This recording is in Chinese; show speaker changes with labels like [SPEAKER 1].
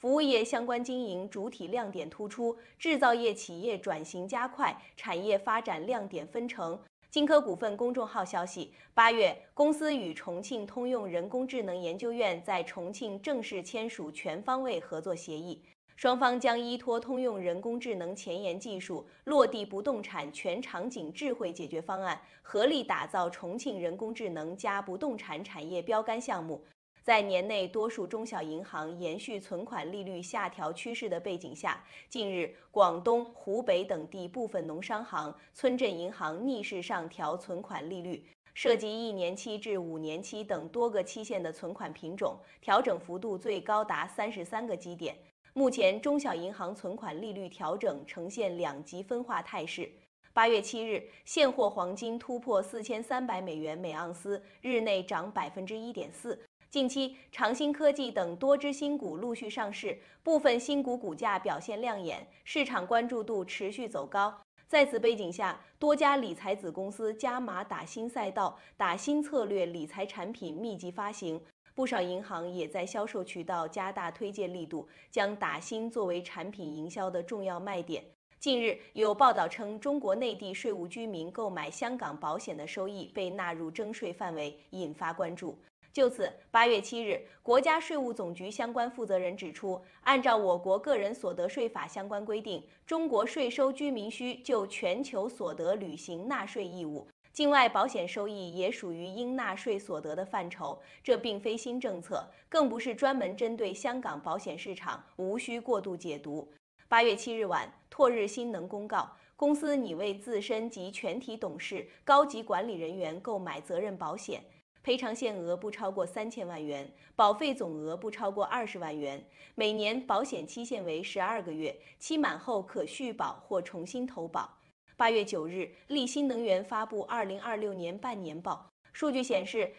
[SPEAKER 1] 服务业相关经营主体亮点突出，制造业企业转型加快，产业发展亮点纷呈。金科股份公众号消息，8月，公司与重庆通用人工智能研究院在重庆正式签署全方位合作协议。双方将依托通用人工智能前沿技术，落地不动产全场景智慧解决方案，合力打造重庆人工智能加不动产产业标杆项目。在年内多数中小银行延续存款利率下调趋势的背景下，近日广东、湖北等地部分农商行、村镇银行逆势上调存款利率，涉及1年期至5年期等多个期限的存款品种，调整幅度最高达33个基点。目前，中小银行存款利率调整呈现两极分化态势。8月7日，现货黄金突破4300美元每盎司，日内涨1.4%。近期，长鑫科技等多只新股陆续上市，部分新股股价表现亮眼，市场关注度持续走高。在此背景下，多家理财子公司加码打新赛道、打新策略理财产品密集发行，不少银行也在销售渠道加大推荐力度，将打新作为产品营销的重要卖点。近日有报道称，中国内地税务居民购买香港保险的收益被纳入征税范围，引发关注。就此，8月7日，国家税务总局相关负责人指出，按照我国个人所得税法相关规定，中国税收居民需就全球所得履行纳税义务，境外保险收益也属于应纳税所得的范畴，这并非新政策，更不是专门针对香港保险市场，无需过度解读。8月7日晚，拓日新能公告，公司拟为自身及全体董事、高级管理人员购买责任保险。赔偿限额不超过3000万元，保费总额不超过20万元，每年保险期限为12个月，期满后可续保或重新投保。8月9日，力新能源发布2026年半年报。数据显示，